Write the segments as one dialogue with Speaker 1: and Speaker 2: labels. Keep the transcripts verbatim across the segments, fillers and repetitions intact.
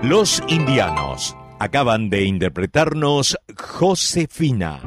Speaker 1: Los Indianos acaban de interpretarnos Josefina.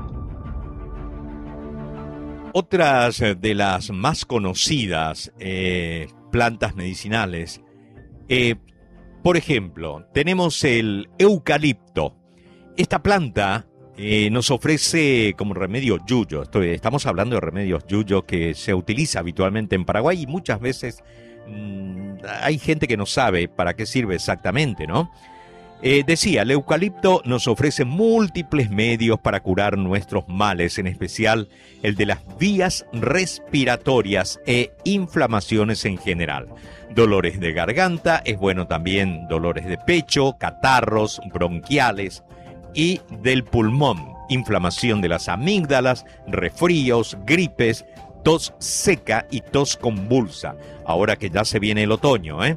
Speaker 1: Otras de las más conocidas eh, plantas medicinales, eh, por ejemplo, tenemos el eucalipto. Esta planta eh, nos ofrece como remedio yuyo. Estoy, estamos hablando de remedios yuyo que se utiliza habitualmente en Paraguay y muchas veces mmm, hay gente que no sabe para qué sirve exactamente, ¿no? Eh, decía, el eucalipto nos ofrece múltiples medios para curar nuestros males, en especial el de las vías respiratorias e inflamaciones en general. Dolores de garganta, es bueno también dolores de pecho, catarros, bronquiales y del pulmón, inflamación de las amígdalas, resfríos, gripes, tos seca y tos convulsa, ahora que ya se viene el otoño, ¿eh?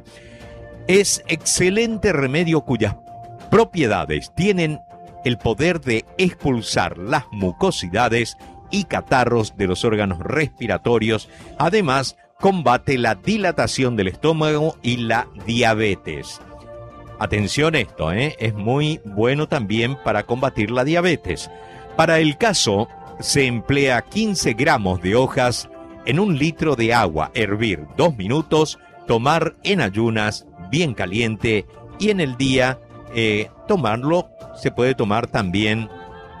Speaker 1: Es excelente remedio cuyas propiedades tienen el poder de expulsar las mucosidades y catarros de los órganos respiratorios. Además, combate la dilatación del estómago y la diabetes. Atención esto, ¿eh? Es muy bueno también para combatir la diabetes. Para el caso, se emplea quince gramos de hojas en un litro de agua, hervir dos minutos, tomar en ayunas, bien caliente, y en el día eh, tomarlo, se puede tomar también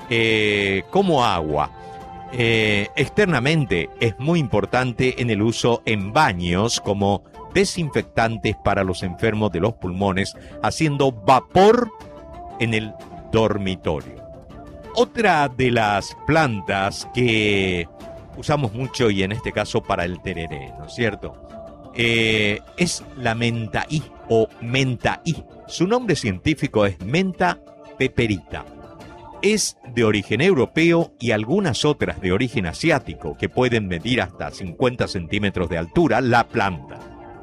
Speaker 1: eh, como agua. Eh, externamente es muy importante en el uso en baños como desinfectantes para los enfermos de los pulmones, haciendo vapor en el dormitorio. Otra de las plantas que usamos mucho y en este caso para el tereré, ¿no es cierto? Eh, es la mentaí o mentaí. Su nombre científico es Mentha peperita. Es de origen europeo y algunas otras de origen asiático que pueden medir hasta cincuenta centímetros de altura la planta.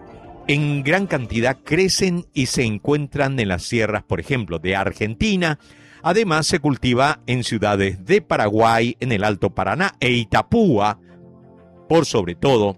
Speaker 1: En gran cantidad crecen y se encuentran en las sierras, por ejemplo, de Argentina. Además, se cultiva en ciudades de Paraguay, en el Alto Paraná e Itapúa, por sobre todo.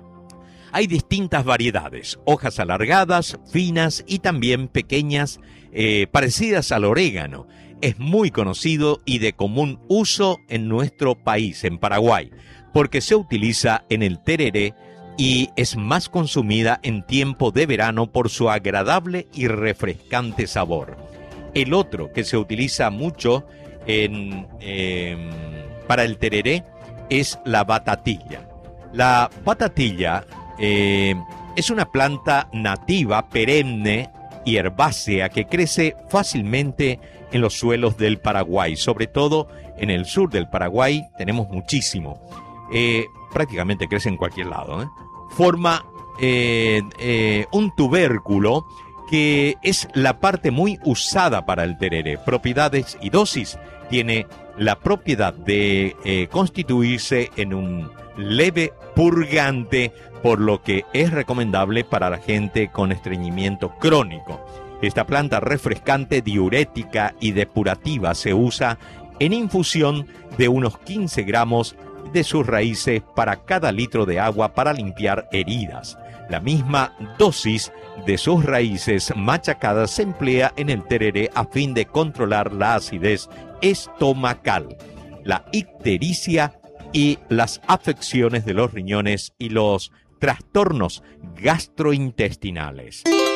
Speaker 1: Hay distintas variedades, hojas alargadas, finas y también pequeñas, eh, parecidas al orégano. Es muy conocido y de común uso en nuestro país, en Paraguay, porque se utiliza en el tereré y es más consumida en tiempo de verano por su agradable y refrescante sabor. El otro que se utiliza mucho en, eh, para el tereré es la batatilla. La batatilla eh, es una planta nativa, perenne y herbácea que crece fácilmente en los suelos del Paraguay, sobre todo en el sur del Paraguay tenemos muchísimo. Eh, prácticamente crece en cualquier lado, ¿eh? Forma eh, eh, un tubérculo que es la parte muy usada para el tereré. Propiedades y dosis. Tiene la propiedad de eh, constituirse en un leve purgante, por lo que es recomendable para la gente con estreñimiento crónico. Esta planta refrescante, diurética y depurativa se usa en infusión de unos quince gramos de sus raíces para cada litro de agua para limpiar heridas. La misma dosis de sus raíces machacadas se emplea en el tereré a fin de controlar la acidez estomacal, la ictericia y las afecciones de los riñones y los trastornos gastrointestinales.